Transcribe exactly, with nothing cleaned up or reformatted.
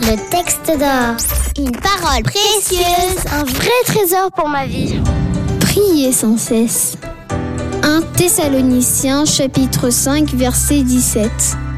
Le texte d'or. Une parole précieuse. Un vrai trésor pour ma vie. Priez sans cesse. un Thessaloniciens chapitre cinq verset dix-sept.